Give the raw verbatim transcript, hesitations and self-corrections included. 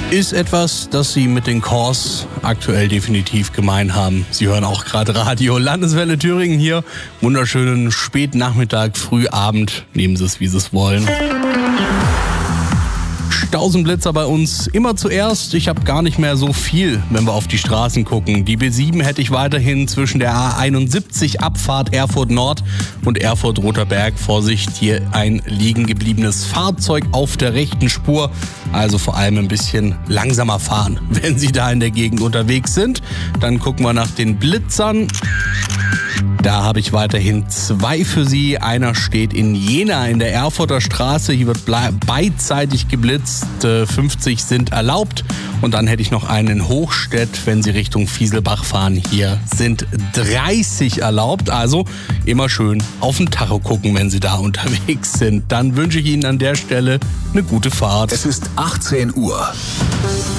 ist etwas, das Sie mit den Kors aktuell definitiv gemein haben. Sie hören auch gerade Radio Landeswelle Thüringen hier. Wunderschönen Spätnachmittag, Frühabend. Nehmen Sie es, wie Sie es wollen. Stausenblitzer bei uns immer zuerst. Ich habe gar nicht mehr so viel, wenn wir auf die Straßen gucken. Die B sieben hätte ich weiterhin zwischen der A einundsiebzig Abfahrt Erfurt Nord und Erfurt Roter Berg. Vorsicht, hier ein liegen gebliebenes Fahrzeug auf der rechten Spur. Also vor allem ein bisschen langsamer fahren, wenn Sie da in der Gegend unterwegs sind. Dann gucken wir nach den Blitzern. Da habe ich weiterhin zwei für Sie. Einer steht in Jena in der Erfurter Straße. Hier wird beidseitig geblitzt. fünfzig sind erlaubt. Und dann hätte ich noch einen in Hochstedt, wenn Sie Richtung Fieselbach fahren. Hier sind dreißig erlaubt. Also immer schön auf den Tacho gucken, wenn Sie da unterwegs sind. Dann wünsche ich Ihnen an der Stelle eine gute Fahrt. Es ist achtzehn Uhr.